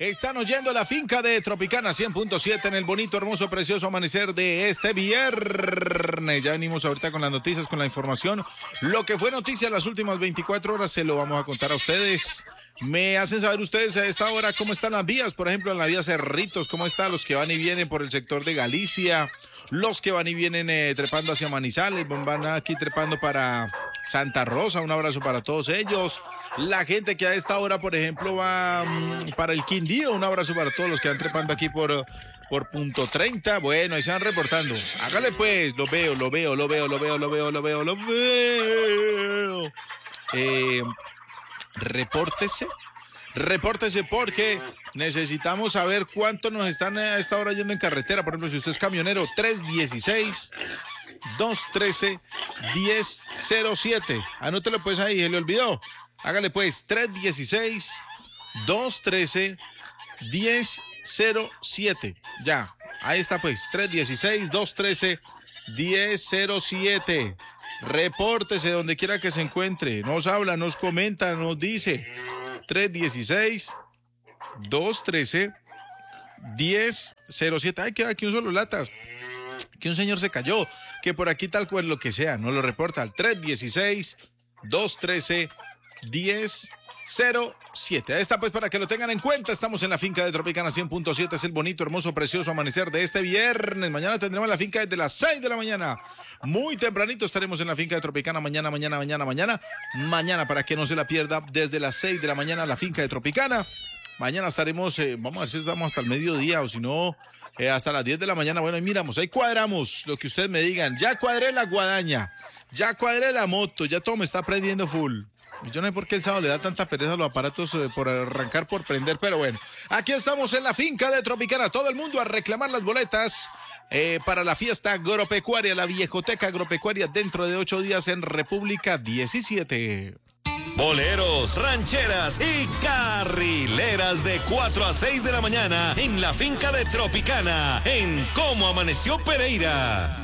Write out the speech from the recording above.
Están oyendo la finca de Tropicana 100.7 en el bonito, hermoso, precioso amanecer de este viernes. Ya venimos ahorita con las noticias, con la información. Lo que fue noticia las últimas 24 horas se lo vamos a contar a ustedes. Me hacen saber ustedes a esta hora cómo están las vías, por ejemplo, en la vía Cerritos, cómo están los que van y vienen por el sector de Galicia, los que van y vienen trepando hacia Manizales, van aquí trepando para Santa Rosa, un abrazo para todos ellos. La gente que a esta hora, por ejemplo, va para el Quindío, un abrazo para todos los que van trepando aquí por punto 30. Bueno, ahí se van reportando. Hágale pues, lo veo. Repórtese porque necesitamos saber cuánto nos están a esta hora yendo en carretera. Por ejemplo, si usted es camionero, 316-213-1007. Anótelo pues ahí, se le olvidó. Hágale pues, 316-213-1007. Ya, ahí está pues, 316-213-1007. Repórtese donde quiera que se encuentre. Nos habla, nos comenta, nos dice. 316-213-1007. Ay, queda aquí un solo latas. Que un señor se cayó. Que por aquí tal cual lo que sea. No lo reporta al 316-213-1007. Ahí está pues para que lo tengan en cuenta. Estamos en la finca de Tropicana 100.7. Es el bonito, hermoso, precioso amanecer de este viernes. Mañana tendremos la finca desde las 6 de la mañana. Muy tempranito estaremos en la finca de Tropicana. Mañana, para que no se la pierda, desde las 6 de la mañana la finca de Tropicana. Mañana estaremos, vamos a ver si estamos hasta el mediodía o si no, hasta las 10 de la mañana. Bueno, ahí miramos, ahí cuadramos lo que ustedes me digan. Ya cuadré la guadaña, ya cuadré la moto, ya todo me está prendiendo full. Yo no sé por qué el sábado le da tanta pereza a los aparatos por arrancar, por prender, pero bueno, aquí estamos en la finca de Tropicana, todo el mundo a reclamar las boletas para la fiesta agropecuaria, la viejoteca agropecuaria, dentro de 8 días en República 17. Boleros, rancheras y carrileras de 4 a 6 de la mañana en la finca de Tropicana, en Cómo Amaneció Pereira.